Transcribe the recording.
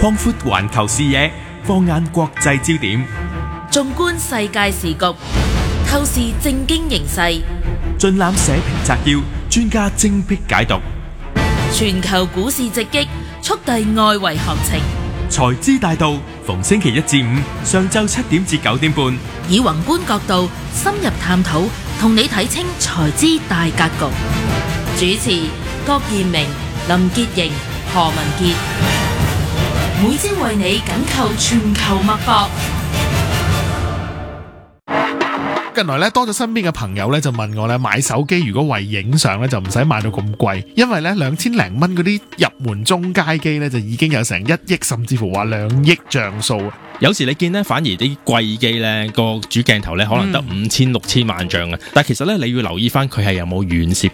擴闊環球視野，放眼國際焦點， 縱觀世界時局，透視政經形勢， 盡覽社評摘要，專家精闢解讀， 全球股市直擊，速遞外圍行情。 財資大道逢星期一至五上晝7點至9點半， 以宏觀角度深入探討，同你睇清財資大格局。主持郭賢明、林潔瑩、何文傑，每朝為你緊扣全球脈搏。 近來咧多咗身邊嘅朋友咧就問我咧，買手機如果為影相咧就唔使買到咁貴，因為咧2000零蚊嗰啲入門中階機咧就已經有成1億甚至乎話2億像素。 有時你見咧反而啲貴機咧個主鏡頭咧可能得5000、6000萬像嘅，但係其實咧你要留意翻佢係有冇遠攝